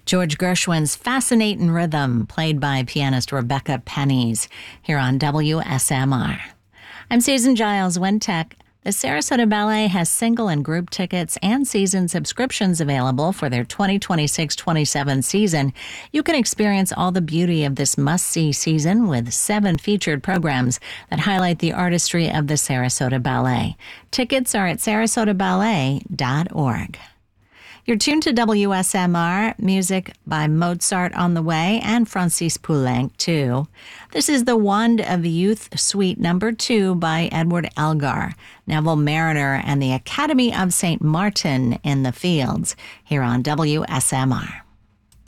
George Gershwin's Fascinating Rhythm, played by pianist Rebecca Pennies, here on WSMR. I'm Susan Giles, WinTech. The Sarasota Ballet has single and group tickets and season subscriptions available for their 2026-27 season. You can experience all the beauty of this must-see season with 7 featured programs that highlight the artistry of the Sarasota Ballet. Tickets are at sarasotaballet.org. You're tuned to WSMR, music by Mozart on the Way and Francis Poulenc, too. This is The Wand of Youth Suite No. 2 by Edward Elgar, Neville Mariner, and the Academy of St. Martin in the Fields, here on WSMR.